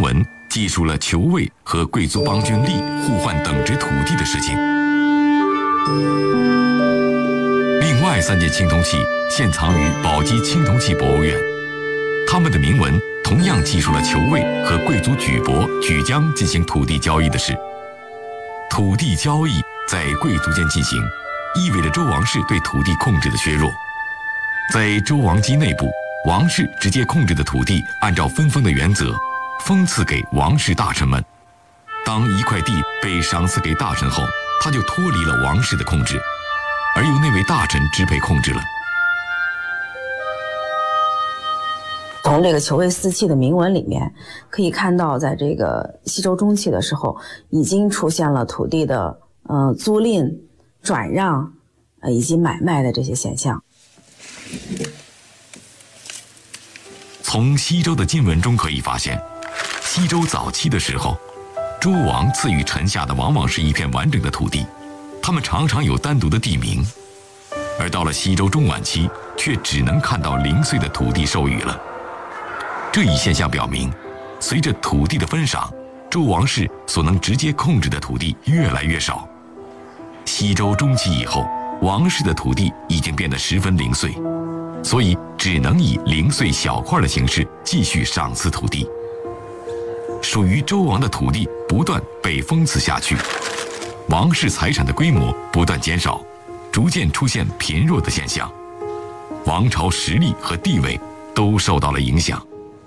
文记述了求卫和贵族邦军吏互换等值土地的事情。另外3件青铜器现藏于宝鸡青铜器博物院，它们的铭文同样记述了求卫和贵族举伯、举将进行土地交易的事。土地交易在贵族间进行，意味着周王室对土地控制的削弱。在周王姬内部，王室直接控制的土地按照分封的原则封赐给王室大臣们。当一块地被赏赐给大臣后，他就脱离了王室的控制，而由那位大臣支配控制了。 从这个求卫四器的铭文里面可以看到，在这个西周中期的时候，已经出现了土地的租赁、转让以及买卖的这些现象。 从西周的金文中可以发现，西周早期的时候，周王赐予臣下的往往是一片完整的土地，他们常常有单独的地名。而到了西周中晚期，却只能看到零碎的土地授予了。这一现象表明，随着土地的分赏，周王室所能直接控制的土地越来越少。西周中期以后，王室的土地已经变得十分零碎，所以只能以零碎小块的形式继续赏赐土地。属于周王的土地不断被封赐下去，王室财产的规模不断减少，逐渐出现贫弱的现象，王朝实力和地位都受到了影响。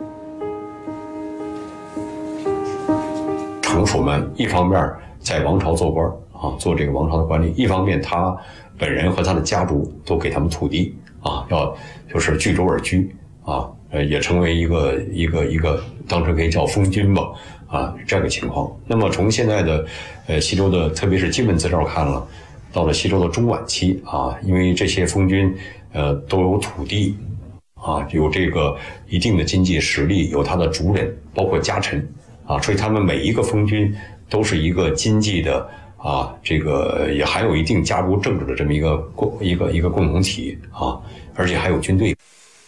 城属们一方面在王朝做官啊，做这个王朝的官吏，一方面他本人和他的家族都给他们土地啊，要就是据州而居啊，也成为一个当时可以叫封君吧啊，这样的情况。那么从现在的西周的特别是金文资料看了，到了西周的中晚期啊，因为这些封君都有土地啊，有这个一定的经济实力，有他的族人，包括家臣啊，所以他们每一个封君都是一个经济的啊，这个也含有一定家族政治的这么一个共同体啊，而且还有军队。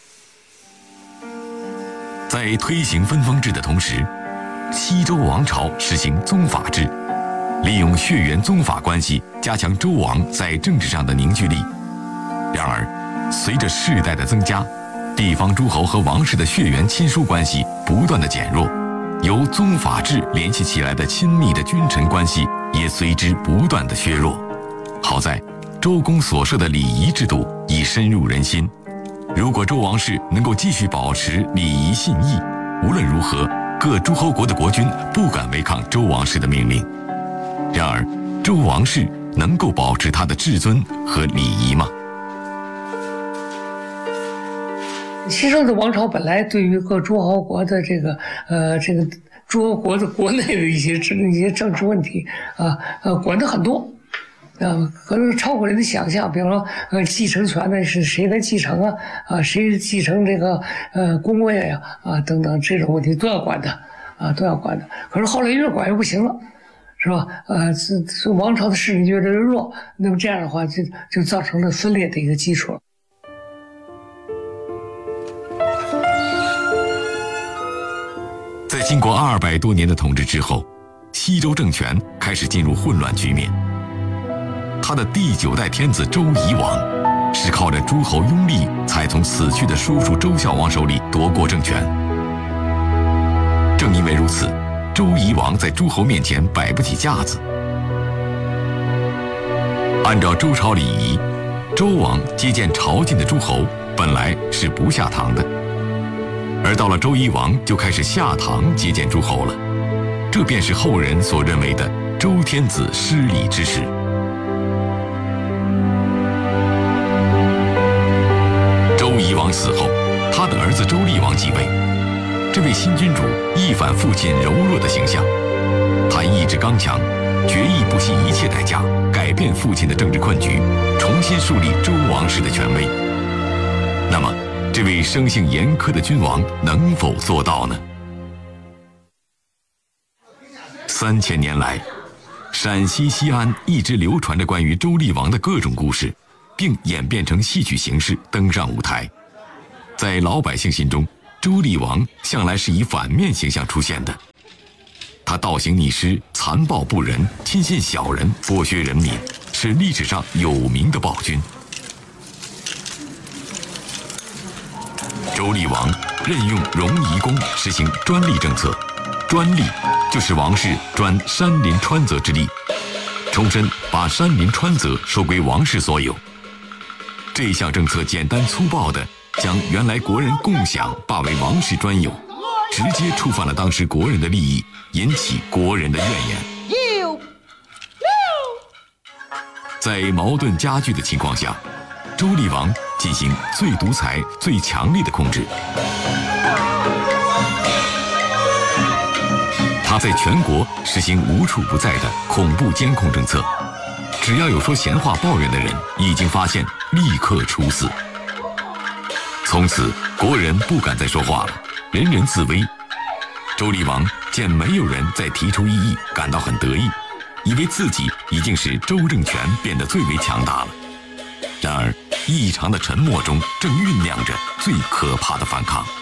在推行分封制的同时，西周王朝实行宗法制，利用血缘宗法关系加强周王在政治上的凝聚力。然而，随着世代的增加，地方诸侯和王室的血缘亲疏关系不断的减弱，由宗法制联系起来的亲密的君臣关系也随之不断的削弱。好在周公所设的礼仪制度已深入人心，如果周王室能够继续保持礼仪信义，无论如何，各诸侯国的国君不敢违抗周王室的命令。然而，周王室能够保持他的至尊和礼仪吗？ 西周的王朝本来对于各诸侯国的这个诸侯国的国内的一些政治问题管得很多。可能超过人的想象，比方说继承权呢是谁来继承谁继承这个宫位等等这种问题都要管的都要管的。可是后来越管越不行了，是吧？这王朝的势力越来越弱，那么这样的话就造成了分裂的一个基础了。 在经过200多年的统治之后，西周政权开始进入混乱局面。他的第9代天子周夷王是靠着诸侯拥立才从死去的叔叔周孝王手里夺过政权。正因为如此，周夷王在诸侯面前摆不起架子。按照周朝礼仪，周王接见朝觐的诸侯本来是不下堂的，而到了周夷王就开始下堂接见诸侯了，这便是后人所认为的周天子失礼之事。周夷王死后，他的儿子周厉王继位。这位新君主一反父亲柔弱的形象，他意志刚强，决意不惜一切代价改变父亲的政治困局，重新树立周王室的权威。那么，这位生性严苛的君王能否做到呢？3000年来，陕西西安一直流传着关于周厉王的各种故事，并演变成戏曲形式登上舞台。在老百姓心中，周厉王向来是以反面形象出现的。 他倒行逆施，残暴不仁，亲信小人，剥削人民，是历史上有名的暴君。周厉王任用荣夷公实行专利政策，专利就是王室专山林川泽之利，重申把山林川泽收归王室所有。这项政策简单粗暴地将原来国人共享罢为王室专有，直接触犯了当时国人的利益，引起国人的怨言。在矛盾加剧的情况下，周厉王进行最独裁、最强力的控制。他在全国实行无处不在的恐怖监控政策，只要有说闲话抱怨的人，一经发现立刻处死。从此国人不敢再说话了，人人自危。周厉王见没有人再提出异议，感到很得意，以为自己已经使周政权变得最为强大了。然而异常的沉默中正酝酿着最可怕的反抗。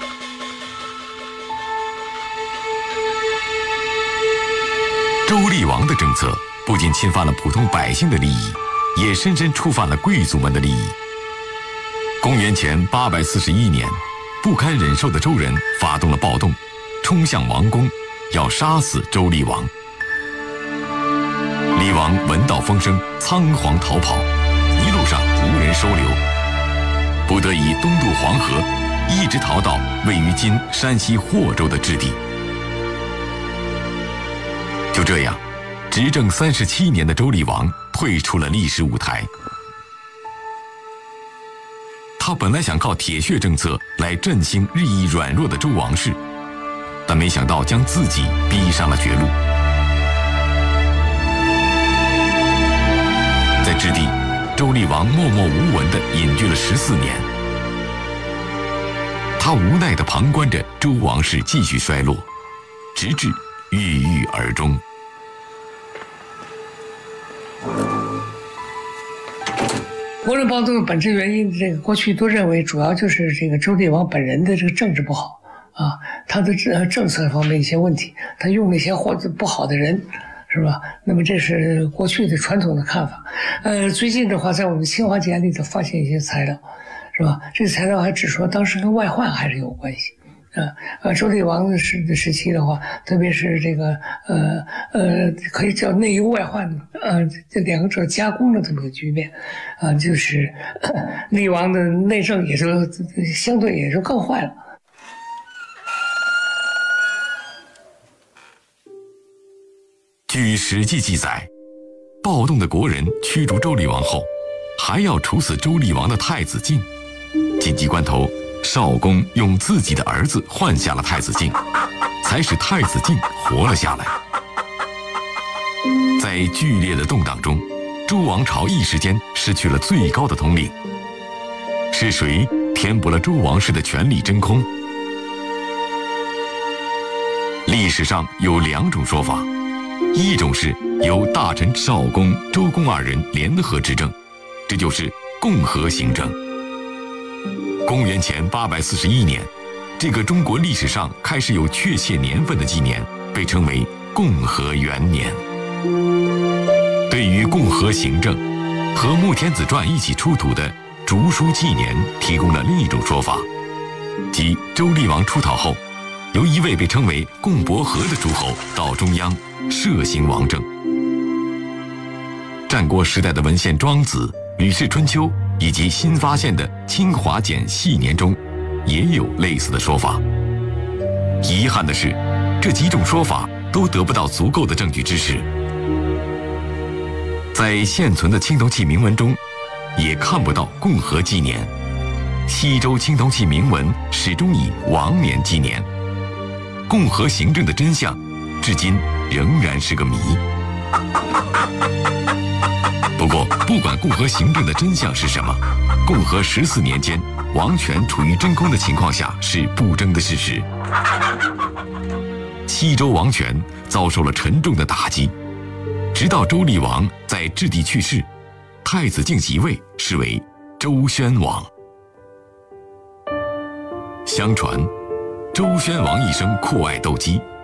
周厉王的政策不仅侵犯了普通百姓的利益，也深深触犯了贵族们的利益。公元前841年，不堪忍受的周人发动了暴动，冲向王宫，要杀死周厉王。厉王闻到风声，仓皇逃跑，一路上无人收留，不得已东渡黄河，一直逃到位于今山西霍州的置地。就这样，执政37年的周厉王退出了历史舞台。他本来想靠铁血政策来振兴日益软弱的周王室，但没想到将自己逼上了绝路。在置地，周厉王默默无闻地隐居了14年。他无奈地旁观着周王室继续衰落，直至郁郁而终。 国人暴动的本质原因，这个过去都认为主要就是这个周厉王本人的这个政治不好啊，他的政策方面一些问题，他用了一些不好的人，是吧？那么这是过去的传统的看法。最近的话，在我们清华简里头发现一些材料，是吧？这个材料还指说当时跟外患还是有关系。周厉王的时期的话，特别是这个可以叫内忧外患这两者加工的这么个局面就是厉王的内政也就相对也就更坏了。 据《史记》记载，暴动的国人驱逐周厉王后，还要处死周厉王的太子敬。紧急关头，少公用自己的儿子换下了太子敬，才使太子敬活了下来。在剧烈的动荡中，周王朝一时间失去了最高的统领。是谁填补了周王室的权力真空？历史上有2种说法，一种是由大臣少公、周公2人联合执政，这就是共和行政。公元前841年，这个中国历史上开始有确切年份的纪年，被称为共和元年。对于共和行政，和《穆天子传》一起出土的竹书纪年提供了另一种说法，即周厉王出逃后，由一位被称为共伯和的诸侯到中央设行王政。战国时代的文献《庄子》《吕氏春秋》以及新发现的清华简系年中，也有类似的说法。遗憾的是，这几种说法都得不到足够的证据支持。在现存的青铜器铭文中，也看不到共和纪年。西周青铜器铭文始终以王年纪年。共和行政的真相，至今仍然是个谜。不过，不管共和行政的真相是什么，共和14年间，王权处于真空的情况下是不争的事实。西周王权遭受了沉重的打击，直到周厉王在置地去世，太子敬即位，是为周宣王。相传，周宣王一生酷爱斗鸡，